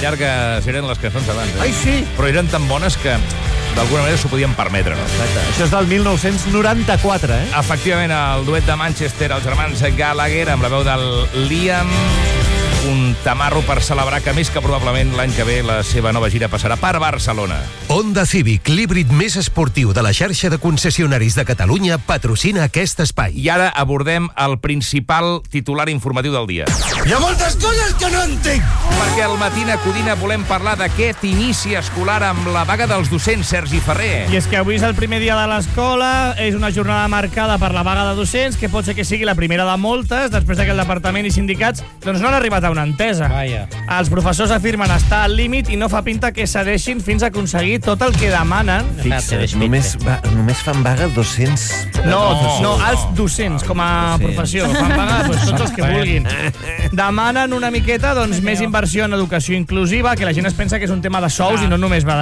llargues eren les cançons abans. Ai, sí! Però eren tan bones que d'alguna manera s'ho podien permetre, no? Exacte. Això és del 1994, eh? Efectivament, el duet de Manchester, els germans Gallagher, amb la veu del Liam, un tamarro per celebrar que més que probablement l'any que ve la seva nova gira passarà per Barcelona. Honda Civic, l'híbrid més esportiu de la xarxa de concessionaris de Catalunya, patrocina aquest espai. I ara abordem el principal titular informatiu del dia. Hi ha moltes coses que no entenc. Perquè al Matina Codina volem parlar d'aquest inici escolar amb la vaga dels docents, Sergi Ferrer. I és que avui és el primer dia de l'escola, és una jornada marcada per la vaga de docents, que pot ser que sigui la primera de moltes, després que el departament i sindicats doncs no han arribat a una entesa. Vaja. Els professors afirmen estar al límit i no fa pinta que cedeixin fins a aconseguir tot el que demanen. Fixa't, només fan vaga 200... No, els docents, com a professió. Fan vaga tots els que vulguin. Demanen una miqueta més inversió en educació inclusiva, que la gent es pensa que és un tema de sous i no només va